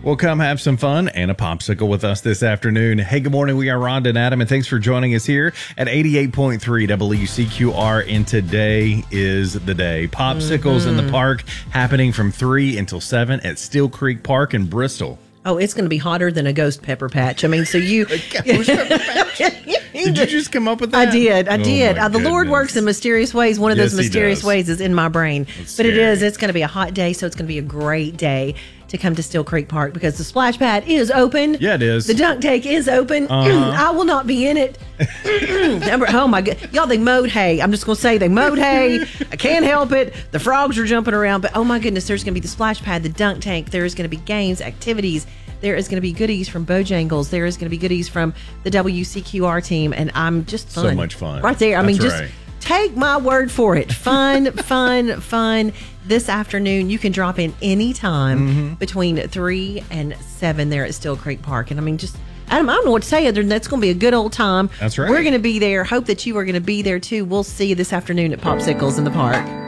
Well, come have some fun and a popsicle with us this afternoon. Hey, good morning. We are Rhonda and Adam, and thanks for joining us here at 88.3 WCQR. And today is the day. Popsicles in the park happening from 3 until 7 at Steel Creek Park in Bristol. Oh, it's going to be hotter than a ghost pepper patch. I mean, so you... Ghost pepper patch? Did you just come up with that? I did. The Lord goodness. works in mysterious ways. One of those Yes, he mysterious does. ways is in my brain. That's But it scary. is. It's going to be a hot day, so it's going to be a great day to come to Steel Creek Park because the splash pad is open. Yeah, it is. The dunk tank is open. I will not be in it. Oh, my God. Y'all, they mowed hay. I'm just going to say they mowed hay. I can't help it. The frogs are jumping around. But, oh, my goodness, there's going to be the splash pad, the dunk tank. There's going to be games, activities. There is going to be goodies from Bojangles. There is going to be goodies from the WCQR team. And I'm just fun. So much fun. Right there. I That's mean, just right. take my word for it. Fun, fun, fun. This afternoon, you can drop in any time between 3 and 7 there at Steel Creek Park. And I mean, just, Adam, I don't know what to say other than that's going to be a good old time. That's right. We're going to be there. Hope that you are going to be there too. We'll see you this afternoon at Popsicles in the Park.